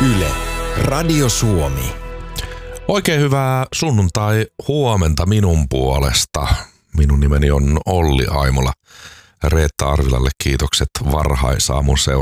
Yle, Radio Suomi. Oikein hyvää sunnuntai-huomenta minun puolesta. Minun nimeni on Olli Aimola. Reetta Arvilalle kiitokset varhaisaamun seurasta.